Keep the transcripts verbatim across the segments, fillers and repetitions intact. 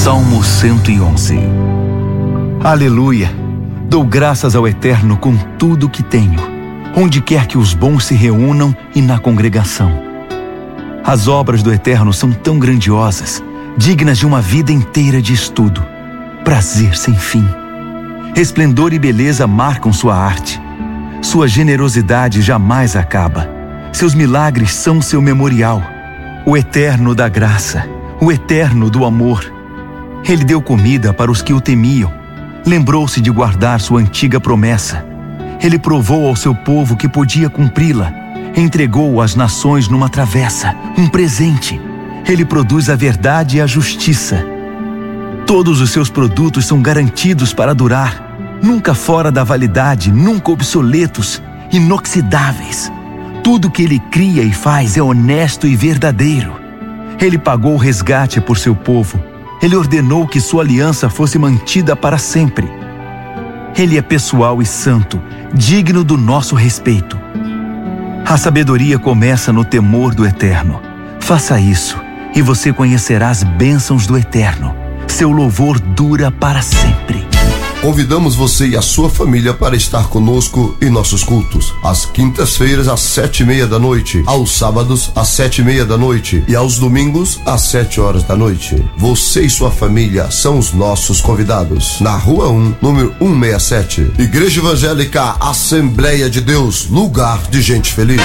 Salmo cento e onze. Aleluia! Dou graças ao Eterno com tudo o que tenho, onde quer que os bons se reúnam e na congregação. As obras do Eterno são tão grandiosas, dignas de uma vida inteira de estudo. Prazer sem fim. Esplendor e beleza marcam sua arte. Sua generosidade jamais acaba. Seus milagres são seu memorial. O Eterno da graça, o Eterno do amor. Ele deu comida para os que o temiam. Lembrou-se de guardar sua antiga promessa. Ele provou ao seu povo que podia cumpri-la. Entregou às nações numa travessa, um presente. Ele produz a verdade e a justiça. Todos os seus produtos são garantidos para durar, nunca fora da validade, nunca obsoletos, inoxidáveis. Tudo que ele cria e faz é honesto e verdadeiro. Ele pagou o resgate por seu povo. Ele ordenou que sua aliança fosse mantida para sempre. Ele é pessoal e santo, digno do nosso respeito. A sabedoria começa no temor do Eterno. Faça isso e você conhecerá as bênçãos do Eterno. Seu louvor dura para sempre. Convidamos você e a sua família para estar conosco em nossos cultos. Às quintas-feiras, às sete e meia da noite. Aos sábados, às sete e meia da noite. E aos domingos, às sete horas da noite. Você e sua família são os nossos convidados. Na Rua um, número cento e sessenta e sete. Igreja Evangélica Assembleia de Deus, lugar de gente feliz.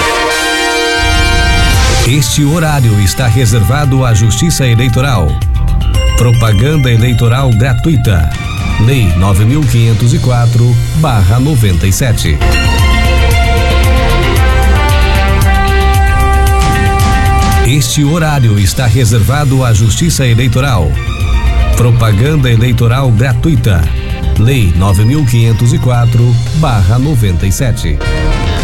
Este horário está reservado à Justiça Eleitoral. Propaganda eleitoral gratuita. Lei nove mil quinhentos e quatro barra noventa e sete. Este horário está reservado à Justiça Eleitoral. Propaganda eleitoral gratuita. Lei nove mil quinhentos e quatro barra noventa e sete.